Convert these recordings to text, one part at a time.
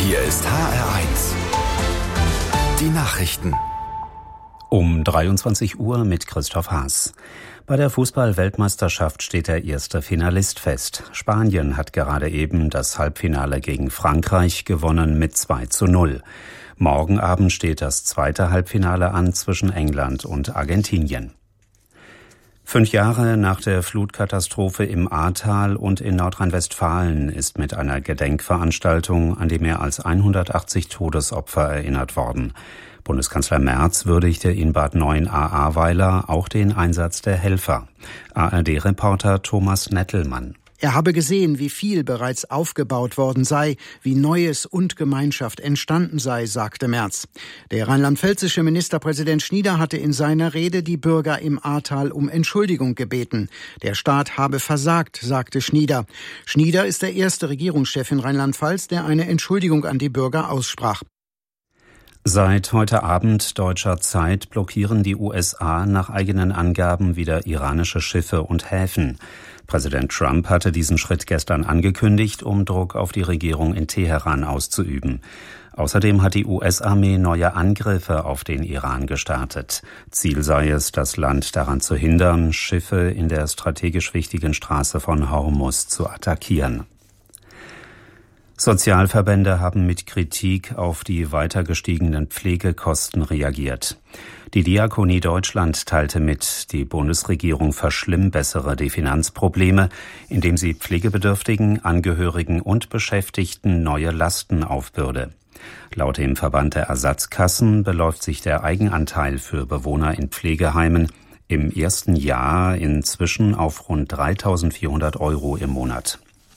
Hier ist HR1. Die Nachrichten. Um 23 Uhr mit Christoph Haas. Bei der Fußball-Weltmeisterschaft steht der erste Finalist fest. Spanien hat gerade eben das Halbfinale gegen Frankreich gewonnen mit 2:0. Morgen Abend steht das zweite Halbfinale an zwischen England und Argentinien. 5 Jahre nach der Flutkatastrophe im Ahrtal und in Nordrhein-Westfalen ist mit einer Gedenkveranstaltung an die mehr als 180 Todesopfer erinnert worden. Bundeskanzler Merz würdigte in Bad Neuenahr-Ahrweiler auch den Einsatz der Helfer. ARD-Reporter Thomas Nettelmann. Er habe gesehen, wie viel bereits aufgebaut worden sei, wie Neues und Gemeinschaft entstanden sei, sagte Merz. Der rheinland-pfälzische Ministerpräsident Schnieder hatte in seiner Rede die Bürger im Ahrtal um Entschuldigung gebeten. Der Staat habe versagt, sagte Schnieder. Schnieder ist der erste Regierungschef in Rheinland-Pfalz, der eine Entschuldigung an die Bürger aussprach. Seit heute Abend deutscher Zeit blockieren die USA nach eigenen Angaben wieder iranische Schiffe und Häfen. Präsident Trump hatte diesen Schritt gestern angekündigt, um Druck auf die Regierung in Teheran auszuüben. Außerdem hat die US-Armee neue Angriffe auf den Iran gestartet. Ziel sei es, das Land daran zu hindern, Schiffe in der strategisch wichtigen Straße von Hormuz zu attackieren. Sozialverbände haben mit Kritik auf die weiter gestiegenen Pflegekosten reagiert. Die Diakonie Deutschland teilte mit, die Bundesregierung verschlimmbessere die Finanzprobleme, indem sie Pflegebedürftigen, Angehörigen und Beschäftigten neue Lasten aufbürde. Laut dem Verband der Ersatzkassen beläuft sich der Eigenanteil für Bewohner in Pflegeheimen im ersten Jahr inzwischen auf rund 3.400 € im Monat.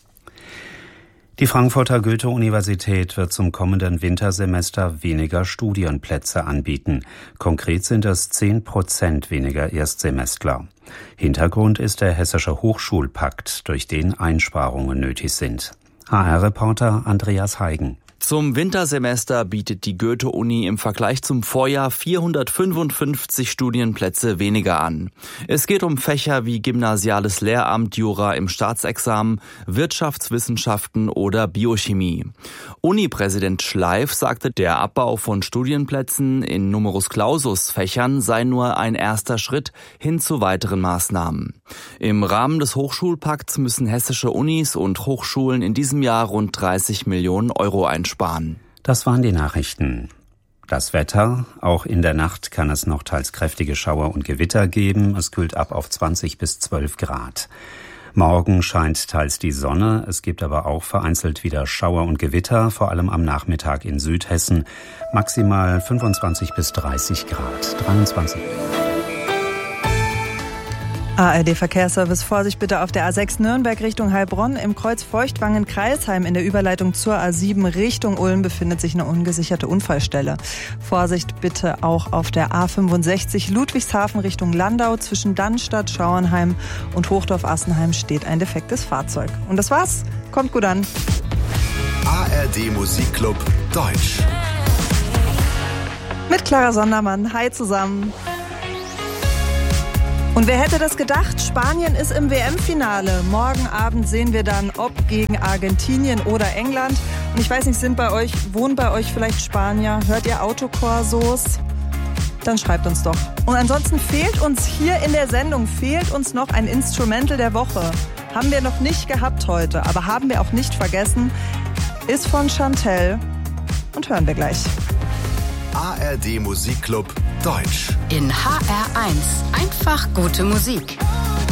Die Frankfurter Goethe-Universität wird zum kommenden Wintersemester weniger Studienplätze anbieten. Konkret sind es 10% weniger Erstsemestler. Hintergrund ist der Hessische Hochschulpakt, durch den Einsparungen nötig sind. HR-Reporter Andreas Heigen. Zum Wintersemester bietet die Goethe-Uni im Vergleich zum Vorjahr 455 Studienplätze weniger an. Es geht um Fächer wie gymnasiales Lehramt, Jura im Staatsexamen, Wirtschaftswissenschaften oder Biochemie. Uni-Präsident Schleif sagte, der Abbau von Studienplätzen in Numerus-Clausus-Fächern sei nur ein erster Schritt hin zu weiteren Maßnahmen. Im Rahmen des Hochschulpakts müssen hessische Unis und Hochschulen in diesem Jahr rund 30 Millionen € einsparen. Das waren die Nachrichten. Das Wetter. Auch in der Nacht kann es noch teils kräftige Schauer und Gewitter geben. Es kühlt ab auf 20 bis 12 Grad. Morgen scheint teils die Sonne. Es gibt aber auch vereinzelt wieder Schauer und Gewitter, vor allem am Nachmittag in Südhessen. Maximal 25 bis 30 Grad. 23. ARD-Verkehrsservice, Vorsicht bitte auf der A6 Nürnberg Richtung Heilbronn. Im Kreuz Feuchtwangen-Kreisheim in der Überleitung zur A7 Richtung Ulm befindet sich eine ungesicherte Unfallstelle. Vorsicht bitte auch auf der A65 Ludwigshafen Richtung Landau. Zwischen Dannstatt, Schauernheim und Hochdorf-Assenheim steht ein defektes Fahrzeug. Und das war's. Kommt gut an. ARD Musikclub Deutsch. Mit Clara Sondermann. Hi zusammen. Und wer hätte das gedacht? Spanien ist im WM-Finale. Morgen Abend sehen wir dann, ob gegen Argentinien oder England. Und ich weiß nicht, wohnen bei euch vielleicht Spanier? Hört ihr Autokorsos? Dann schreibt uns doch. Und ansonsten fehlt uns hier in der Sendung, noch ein Instrumental der Woche. Haben wir noch nicht gehabt heute, aber haben wir auch nicht vergessen. Ist von Chantel und hören wir gleich. ARD Musikclub Deutsch. In HR1 einfach gute Musik.